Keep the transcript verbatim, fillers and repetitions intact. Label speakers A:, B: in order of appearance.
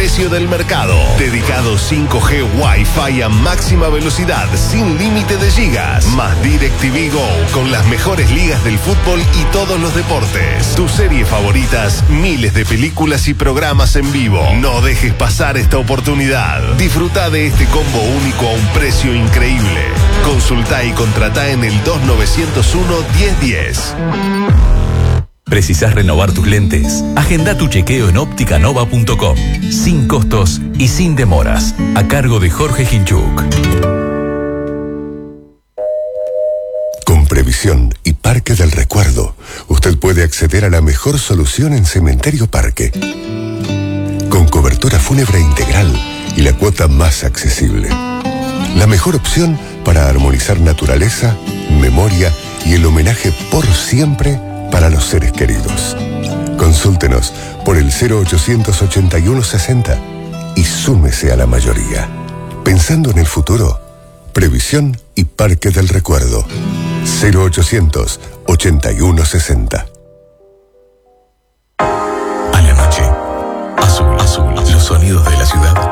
A: precio del mercado. Dedicado cinco G Wi-Fi a máxima velocidad, sin límite de gigas. Más DirecTV Go, con las mejores ligas del fútbol y todos los deportes. Tus series favoritas, miles de películas y programas en vivo. No dejes pasar esta oportunidad. Disfruta de este combo único a un precio increíble. Consulta y contrata en el dos nueve cero uno, diez diez.
B: ¿Precisás renovar tus lentes? Agenda tu chequeo en óptica nova punto com, sin costos y sin demoras, a cargo de Jorge Hinchuk.
C: Con Previsión y Parque del Recuerdo, usted puede acceder a la mejor solución en Cementerio Parque. Con cobertura fúnebre integral y la cuota más accesible. La mejor opción para armonizar naturaleza, memoria y el homenaje por siempre para los seres queridos. Consúltenos por el cero ochocientos ochenta y uno sesenta y súmese a la mayoría. Pensando en el futuro, Previsión y Parque del Recuerdo. cero ochocientos ochenta y uno sesenta.
B: A la noche, azul, azul, los sonidos de la ciudad